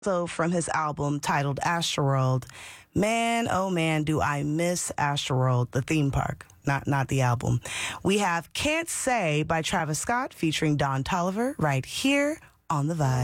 So from his album titled Astroworld, man, oh man, do I miss Astroworld, the theme park, not the album. We have Can't Say by Travis Scott featuring Don Toliver right here on The Vibe.